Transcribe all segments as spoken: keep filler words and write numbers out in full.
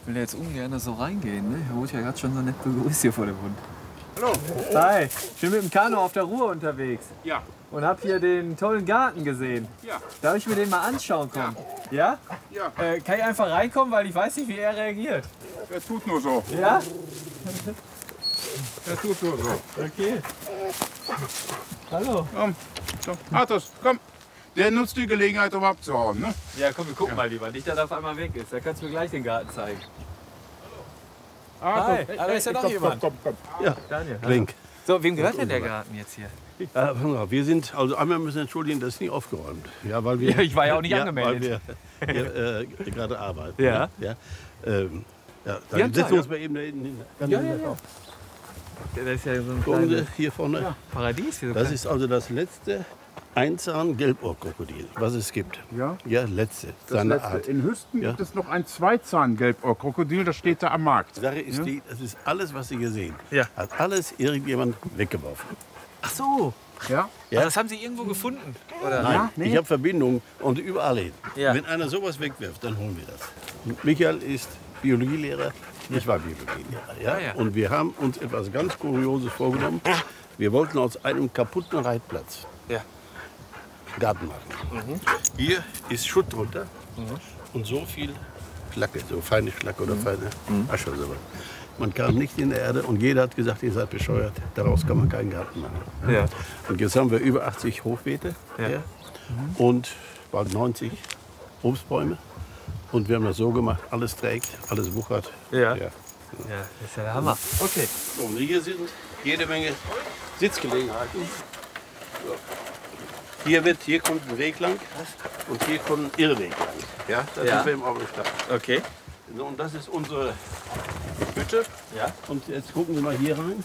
will ja jetzt ungern so reingehen, ne? Er wurde ja gerade schon so nett begrüßt hier vor dem Hund. Hallo. Hi, ich bin mit dem Kanu auf der Ruhr unterwegs. Ja. Und hab hier den tollen Garten gesehen. Ja. Darf ich mir den mal anschauen kommen? Ja? Ja. ja? Äh, kann ich einfach reinkommen, weil ich weiß nicht, wie er reagiert. Er tut nur so. Ja? Er tut nur so. Okay. Hallo. Komm. So. Artus, komm. Der nutzt die Gelegenheit, um abzuhauen, ne? Ja, komm, wir gucken ja. mal lieber. Nicht, dass er auf einmal weg ist. Da kannst du mir gleich den Garten zeigen. Artus. Hi, aber ist ja noch komm, jemand. Komm, komm, komm. Ja, Daniel. Klink. So, wem gehört denn der Garten jetzt hier? Ja, wir sind, also einmal müssen wir entschuldigen, das ist nicht aufgeräumt. Ja, weil wir, Ja, ich war ja auch nicht ja, angemeldet. Weil wir äh, äh, gerade arbeiten. Ja. Ja, ähm, ja Ja, dann setzen klar, wir uns mal eben da hinten hin. Ganz Ja, hinten ja, ja. drauf. Das ist ja so ein Gucken Sie, kleines hier vorne. ja, Paradies. Hier so Das klein. ist also das letzte Einzahn-Gelbohrkrokodil, was es gibt. Ja. Ja, letzte, Das seiner letzte. Art. In Hüsten Ja. gibt es noch ein Zweizahn-Gelbohrkrokodil, das steht da am Markt. Die Sache ist Ja. die, das ist alles, was Sie hier sehen. Ja. Hat alles irgendjemand weggeworfen. Ach so. Ja? Ja. Also das haben Sie irgendwo gefunden? Oder? Nein, Ja, nee. ich habe Verbindungen und überall hin. Ja. Wenn einer sowas wegwirft, dann holen wir das. Und Michael ist Biologielehrer, ich war Biologielehrer. Ja? Ah, ja. Und wir haben uns etwas ganz Kurioses vorgenommen. Wir wollten aus einem kaputten Reitplatz Ja. Garten machen. Hier ist Schutt drunter und so viel Schlacke, so feine Schlacke oder feine Asche. Oder sowas. Man kam nicht in die Erde und jeder hat gesagt, ihr seid bescheuert, daraus kann man keinen Garten machen. Ja. Und jetzt haben wir über achtzig Hochbeete Ja. ja. und bald neunzig Obstbäume. Und wir haben das so gemacht, alles trägt, alles wuchert. Ja. Ja. Ja, das ist ja der Hammer. Okay. Und hier sind jede Menge Sitzgelegenheiten. So. Hier, wird, hier kommt ein Weg lang und hier kommt ein Irrweg lang. Ja, das Ja. sind wir im Augenstand. Okay. So, und das ist unsere Hütte. Ja. Und jetzt gucken Sie mal hier rein.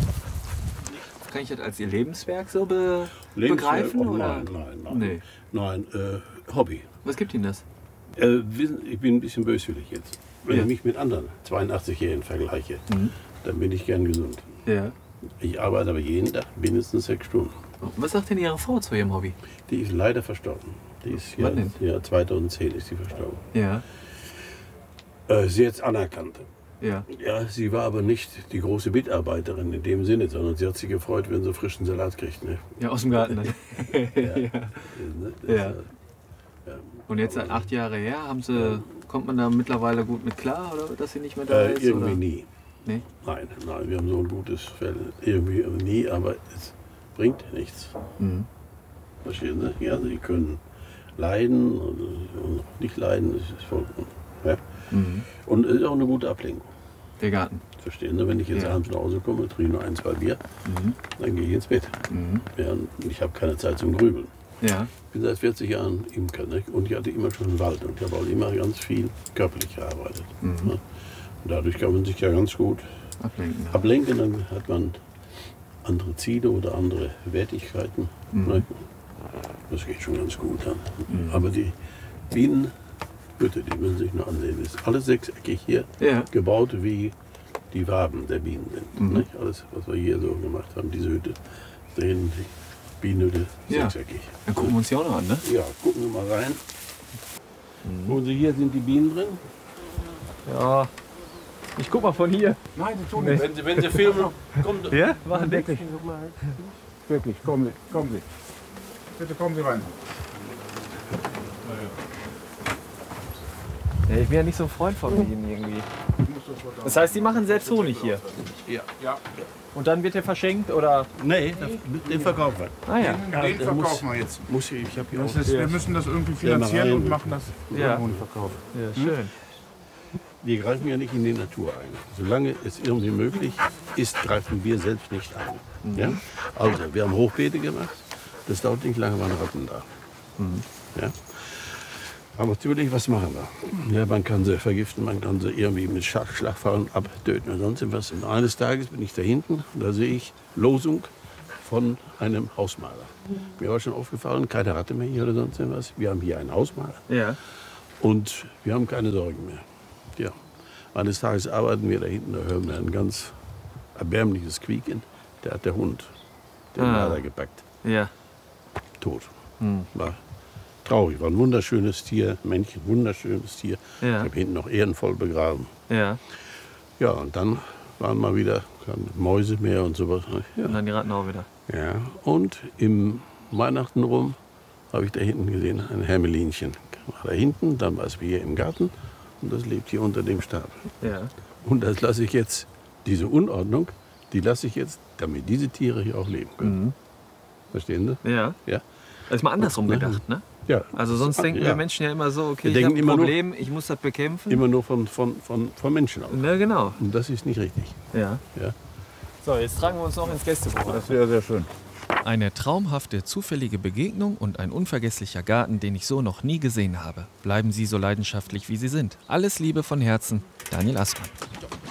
Kann ich das als Ihr Lebenswerk so be Lebenswerk? begreifen? Oh, oder? nein, nein, nein. Nee. Nein, äh, Hobby. Was gibt Ihnen das? Äh, wissen- ich bin ein bisschen böswillig jetzt. Wenn Ja. ich mich mit anderen zweiundachtzig-Jährigen vergleiche, Mhm. dann bin ich gern gesund. Ja. Ich arbeite aber jeden Tag mindestens sechs Stunden. Was sagt denn Ihre Frau zu Ihrem Hobby? Die ist leider verstorben. Die ist ja, Wann denn? ja zweitausendzehn ist sie verstorben. Ja. Äh, sie jetzt anerkannte. Ja. Ja, sie war aber nicht die große Mitarbeiterin in dem Sinne, sondern sie hat sich gefreut, wenn sie frischen Salat kriegt. Ne? Ja, aus dem Garten dann. Ja. ja. Ne? Das, Ja. äh, ja. Und jetzt seit acht Jahre her, haben Sie, kommt man da mittlerweile gut mit klar, oder dass sie nicht mehr da Äh, ist? irgendwie oder? nie. Nee? Nein, nein, wir haben so ein gutes Fell. Irgendwie nie, aber es bringt nichts. Mhm. Verstehen Sie? Ja, Sie können leiden und, und nicht leiden, das ist vollkommen. Ja? Mhm. Und es ist auch eine gute Ablenkung. Der Garten. Verstehen Sie? Wenn ich jetzt Ja. abends nach Hause komme, trinke noch ein, zwei Bier, Mhm. dann gehe ich ins Bett. Mhm. Ja, und ich habe keine Zeit zum Grübeln. Ja. Ich bin seit vierzig Jahren Imker, ne? Und ich hatte immer schon einen Wald und ich habe auch immer ganz viel körperlich gearbeitet. Mhm. Ne? Und dadurch kann man sich ja ganz gut Ablenken. ablenken, dann hat man andere Ziele oder andere Wertigkeiten. Mhm. Ne? Das geht schon ganz gut an. Mhm. Aber die Bienenhütte, die müssen Sie sich nur ansehen, ist alles sechseckig hier Ja. gebaut, wie die Waben der Bienen sind. Mhm. Nicht? Alles, was wir hier so gemacht haben, diese Hütte, da hinten die Bienenhütte, Ja. sechseckig. Dann gucken wir uns die auch noch an, ne? Ja, gucken wir mal rein. Mhm. Und Sie, hier sind die Bienen drin. Ja. Ich guck mal von hier. Nein, Sie tun Nee. nicht. Wenn Sie, wenn Sie filmen, kommt. Ja? Machen Wirklich. Wirklich, kommen Sie, kommen Sie. Bitte kommen Sie rein. Ja, ich bin ja nicht so ein Freund von Bienen irgendwie. Das heißt, die machen selbst Honig hier. Ja. Ja, Und dann wird der verschenkt oder? Nee, den verkaufen wir. Ah ja. den, Ja, den der muss- verkaufen wir jetzt. Muss ich, ich habe hier Das auch. ist, wir müssen das irgendwie finanzieren rein. und machen das Ja. ohne Verkauf. Ja, schön. Wir greifen ja nicht in die Natur ein. Solange es irgendwie möglich ist, greifen wir selbst nicht ein. Ja? Also, wir haben Hochbeete gemacht. Das dauert nicht lange, waren Ratten da. Ja? Aber natürlich, was machen wir? Ja, man kann sie vergiften, man kann sie irgendwie mit Schlag, Schlagfallen abtöten und sonst was. Und eines Tages bin ich da hinten, da sehe ich Losung von einem Hausmaler. Mir war schon aufgefallen, keine Ratte mehr hier oder sonst was. Wir haben hier einen Hausmaler. Ja. Und wir haben keine Sorgen mehr. Ja. Eines Tages arbeiten wir da hinten, da hören wir ein ganz erbärmliches Quieken. Der hat der Hund den Ah. Lader gepackt. Ja. Tot. Hm. War traurig. War ein wunderschönes Tier, Männchen, wunderschönes Tier. Ja. Ich habe hinten noch ehrenvoll begraben. Ja. Ja, und dann waren mal wieder Mäuse mehr und sowas. Ja. Und dann die Ratten auch wieder. Ja, und im Weihnachten rum habe ich da hinten gesehen, ein Hermelinchen. War da hinten, dann war es wie hier im Garten und das lebt hier unter dem Stab. Ja. Und das lasse ich jetzt, diese Unordnung, die lasse ich jetzt, damit diese Tiere hier auch leben können. Mhm. Verstehen Sie? Ja. Ja. Das ist mal andersrum Ja. gedacht, ne? Ja. Also sonst denken ja. wir Menschen ja immer so, okay, Wir ich denken habe ein immer nur- Problem, ich muss das bekämpfen. Immer nur von, von, von, von Menschen aus. Ne, genau. Und das ist nicht richtig. Ja. Ja. So, jetzt tragen wir uns noch ins Gästebuch. Das wäre sehr schön. Eine traumhafte, zufällige Begegnung und ein unvergesslicher Garten, den ich so noch nie gesehen habe. Bleiben Sie so leidenschaftlich, wie Sie sind. Alles Liebe von Herzen, Daniel Aßmann.